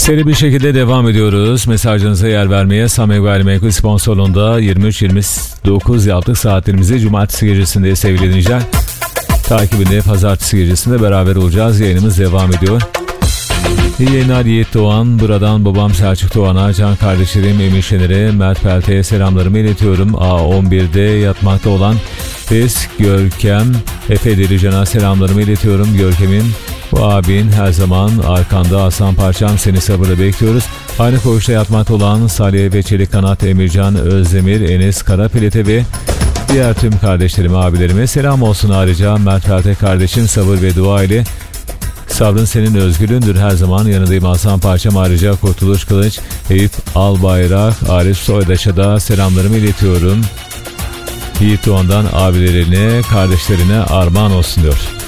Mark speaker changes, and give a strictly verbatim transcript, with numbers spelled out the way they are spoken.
Speaker 1: Seri bir şekilde devam ediyoruz. Mesajlarınıza yer vermeye Samay Gayrimenkul sponsorluğunda yirmi üç yirmi dokuz yaptık saatlerimizi cumartesi gecesinde sevgili dinleyiciler. Takibinde pazartesi gecesinde beraber olacağız. Yayınımız devam ediyor. İyi yayınlar Yiğit Doğan. Buradan babam Selçuk Doğan'a, can kardeşlerim Emin Şener'e, Mert Pelte'ye selamlarımı iletiyorum. A on birde yatmakta olan Biz Görkem Efe Delican'a selamlarımı iletiyorum. Görkem'in, bu abin her zaman arkanda, aslan parçam, seni sabırla bekliyoruz. Aynı koğuşta yatmakta olan Salih ve Çelik Kanat, Emircan Özdemir, Enes Karapilete ve diğer tüm kardeşlerime, abilerime selam olsun. Ayrıca Mert Pelte kardeşim, sabır ve dua ile sabrın senin özgürlüğündür, her zaman yanındayım aslan parçam. Ayrıca Kurtuluş Kılıç, Eyüp Albayrak, Arif Soydaş'a da selamlarımı iletiyorum. Yiğit Doğan'dan abilerine, kardeşlerine armağan olsun diyor.